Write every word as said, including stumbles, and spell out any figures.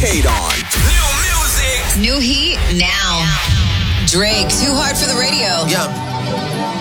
Kate on. New music. New heat now. Drake, Too Hard for the Radio. Yeah.